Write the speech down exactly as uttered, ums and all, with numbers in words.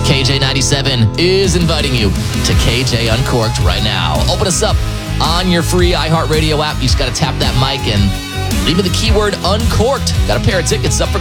K J ninety-seven is inviting you to K J Uncorked right now. Open us up on your free iHeartRadio app. You just got to tap that mic and leave me the keyword uncorked. Got a pair of tickets up for